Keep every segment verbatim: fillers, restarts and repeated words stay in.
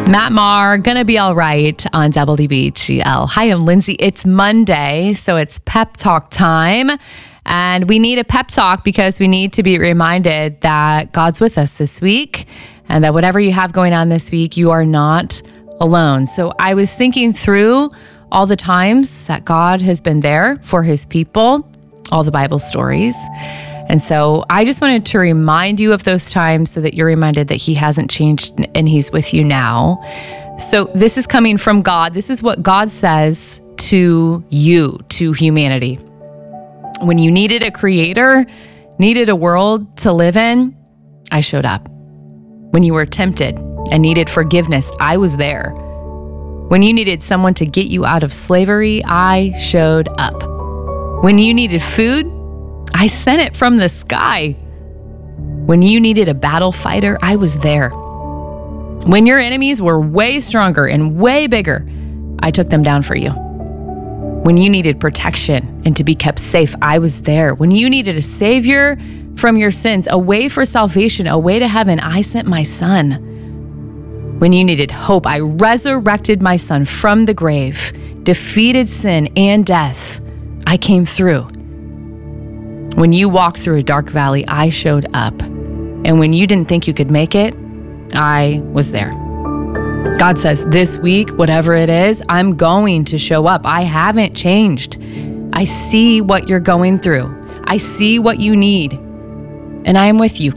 Matt Maher, Gonna Be All Right on W B G L. Hi, I'm Lindsay. It's Monday, so it's pep talk time. And we need a pep talk because we need to be reminded that God's with us this week and that whatever you have going on this week, you are not alone. So I was thinking through all the times that God has been there for his people, all the Bible stories. And so I just wanted to remind you of those times so that you're reminded that he hasn't changed and he's with you now. So this is coming from God. This is what God says to you, to humanity. When you needed a creator, needed a world to live in, I showed up. When you were tempted and needed forgiveness, I was there. When you needed someone to get you out of slavery, I showed up. When you needed food, I sent it from the sky. When you needed a battle fighter, I was there. When your enemies were way stronger and way bigger, I took them down for you. When you needed protection and to be kept safe, I was there. When you needed a savior from your sins, a way for salvation, a way to heaven, I sent my son. When you needed hope, I resurrected my son from the grave, defeated sin and death. I came through. When you walked through a dark valley, I showed up. And when you didn't think you could make it, I was there. God says, this week, whatever it is, I'm going to show up. I haven't changed. I see what you're going through. I see what you need. And I am with you.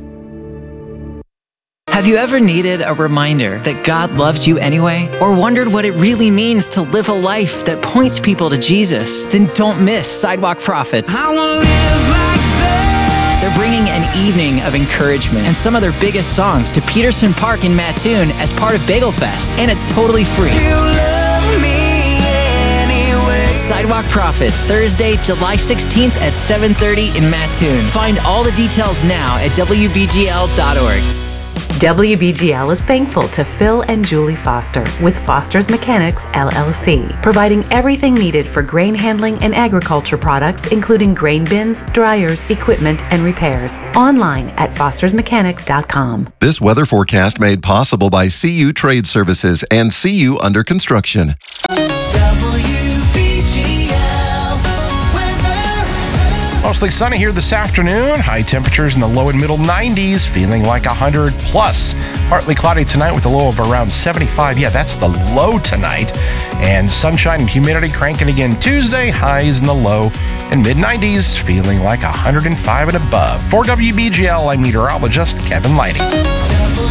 Have you ever needed a reminder that God loves you anyway? Or wondered what it really means to live a life that points people to Jesus? Then don't miss Sidewalk Prophets. I wanna live like that. They're bringing an evening of encouragement and some of their biggest songs to Peterson Park in Mattoon as part of Bagel Fest, and it's totally free. You love me anyway. Sidewalk Prophets, Thursday, July sixteenth at seven thirty in Mattoon. Find all the details now at W B G L dot org. W B G L is thankful to Phil and Julie Foster with Foster's Mechanics, L L C, providing everything needed for grain handling and agriculture products, including grain bins, dryers, equipment, and repairs. Online at fosters mechanics dot com. This weather forecast made possible by C U Trade Services and C U Under Construction. Mostly sunny here this afternoon. High temperatures in the low and middle nineties, feeling like one hundred plus. Partly cloudy tonight with a low of around seventy-five. Yeah, that's the low tonight. And sunshine and humidity cranking again Tuesday. Highs in the low and mid nineties, feeling like one hundred five and above. For W B G L, I'm meteorologist Kevin Lighty.